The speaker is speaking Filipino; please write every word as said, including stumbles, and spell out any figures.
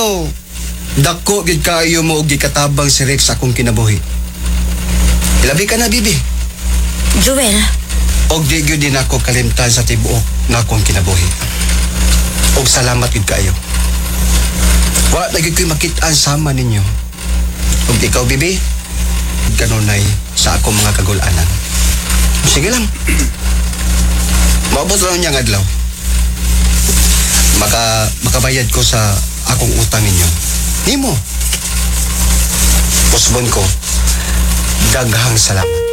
no, dako gid kaayo mo og gikatabang si Rex sa akong kinabuhi. Ilabi ka na, bibi. Joel, Og di gyud din ako kalimtan sa tibuok na akong kinabuhi. Og salamat gid kaayo. Wa lagi ko'y makit-an sama ninyo. Og ikaw, bibi, kanunay sa akong mga kagul-anan. Sige lang. Maabot lang niyang adlaw. Maka, makabayad ko sa akong utang ninyo. Nimo. Pusbon ko, daghang salamat.